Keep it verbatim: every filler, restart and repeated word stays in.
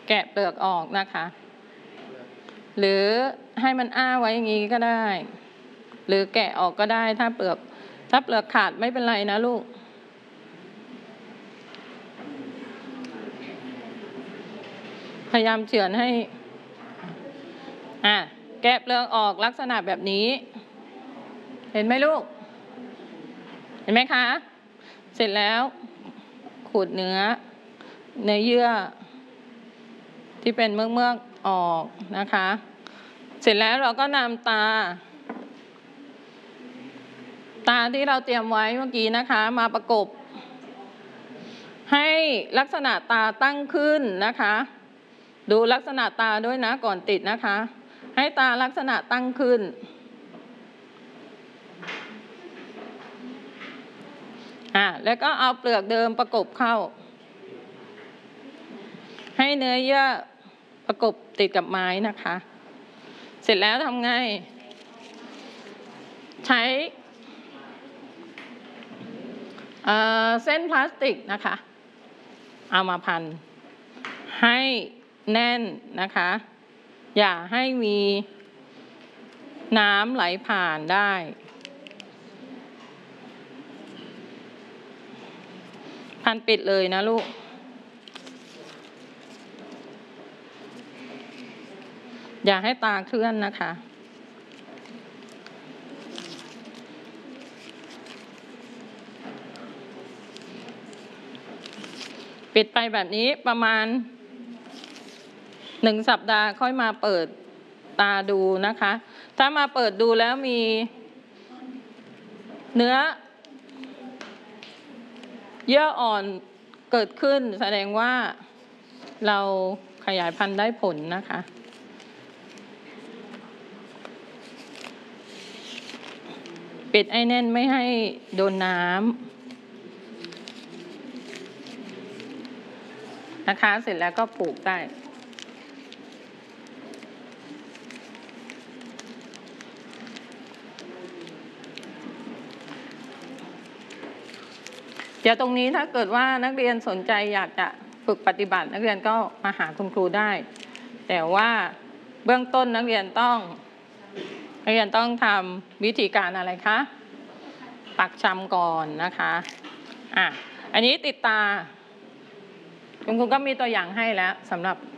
แกะเปลือกออกนะคะหรือให้มันอ้าไว้อย่างนี้ก็ได้หรือแกะออกก็ได้ถ้าเปลือกถ้าเปลือกขาดไม่เป็นไรนะลูกพยายามเฉือนให้อ่ะแกะเปลือกออกลักษณะแบบนี้เห็นไหมลูกเห็นไหมคะเสร็จแล้วขูดเนื้อเนื้อเยื่อที่เป็นเมือกเมือกออกนะคะเสร็จแล้วเราก็นำตาตาที่เราเตรียมไว้เมื่อกี้นะคะมาประกบให้ลักษณะตาตั้งขึ้นนะคะดูลักษณะตาด้วยนะก่อนติดนะคะให้ตาลักษณะตั้งขึ้นอ่ะแล้วก็เอาเปลือกเดิมประกบเข้าให้เนื้อเยื่อประกบติดกับไม้นะคะเสร็จแล้วทำไงใช้เอ่อเส้นพลาสติกนะคะเอามาพันให้แน่นนะคะอย่าให้มีน้ำไหลผ่านได้พันปิดเลยนะลูกอย่าให้ตาเคลื่อนนะคะปิดไปแบบนี้ประมาณหนึ่งสัปดาห์ค่อยมาเปิดตาดูนะคะถ้ามาเปิดดูแล้วมีเนื้อเยื่ออ่อนเกิดขึ้นแสดงว่าเราขยายพันธุ์ได้ผลนะคะปิดไอ้แน่นไม่ให้โดนน้ำนะคะเสร็จแล้วก็ปลูกได้เดี๋ยวตรงนี้ถ้าเกิดว่านักเรียนสนใจอยากจะฝึกปฏิบัตินักเรียนก็มาหาคุณครูได้แต่ว่าเบื้องต้นนักเรียนต้องนักเรียนต้องทำวิธีการอะไรคะปักชำก่อนนะคะอ่ะอันนี้ติดตาคุณครูก็มีตัวอย่างให้แล้วสำหรับ